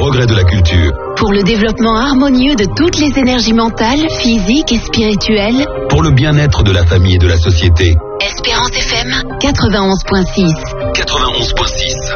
progrès de la culture. Pour le développement harmonieux de toutes les énergies mentales, physiques et spirituelles. Pour le bien-être de la famille et de la société. Espérance FM 91.6. 91.6.